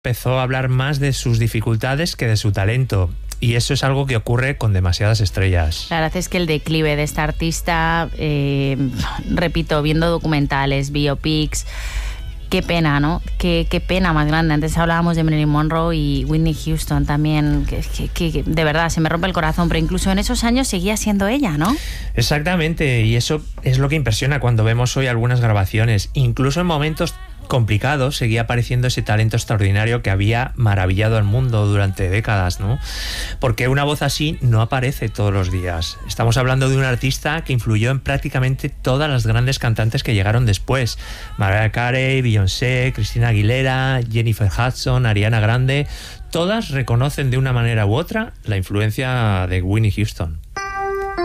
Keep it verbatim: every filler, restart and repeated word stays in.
empezó a hablar más de sus dificultades que de su talento. Y eso es algo que ocurre con demasiadas estrellas. La verdad es que el declive de esta artista, eh, repito, viendo documentales, biopics, qué pena, ¿no? Qué, qué pena más grande. Antes hablábamos de Marilyn Monroe y Whitney Houston también, que, que, que de verdad se me rompe el corazón, pero incluso en esos años seguía siendo ella, ¿no? Exactamente, y eso es lo que impresiona cuando vemos hoy algunas grabaciones. Incluso en momentos complicados seguía apareciendo ese talento extraordinario que había maravillado al mundo durante décadas, ¿no? Porque una voz así no aparece todos los días. Estamos hablando de un artista que influyó en prácticamente todas las grandes cantantes que llegaron después. Mariah Carey, Beyoncé, Christina Aguilera, Jennifer Hudson, Ariana Grande. Todas reconocen de una manera u otra la influencia de Whitney Houston.